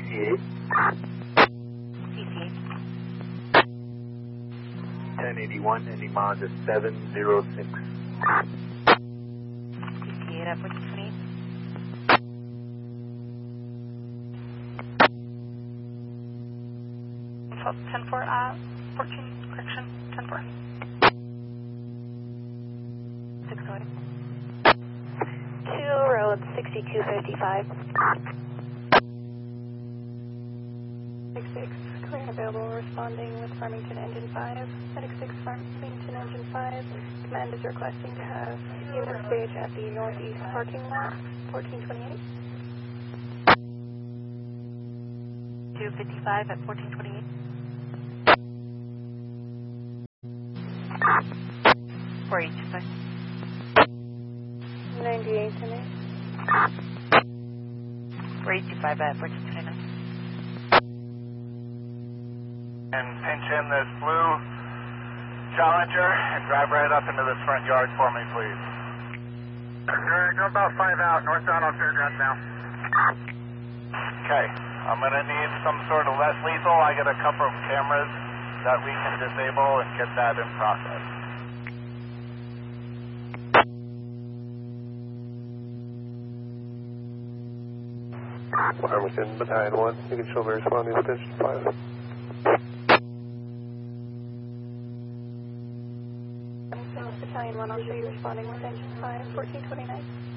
CC8. CC8. 1081, ending mileage at 706. CC8 at 1428. So 10-4, 14, correction, 10-4. 608. 2 road 6255. 66, clear and available, responding with Farmington Engine 5. Medic 6, Farmington Engine 5. Command is requesting to have unit stage at the northeast parking lot, 1428. 255 at 1428. 4825. 98 tonight. 4825 at 1429. And pinch in this blue Challenger and drive right up into this front yard for me, please. Go about 5 out, northbound on Fairgrounds now. Okay, I'm going to need some sort of less lethal. I got a couple of cameras that we can disable and get that in process. Farmington Battalion 1, you can show me responding with Engine 5. Battalion 1, I'll show you responding with Engine 5, 1429.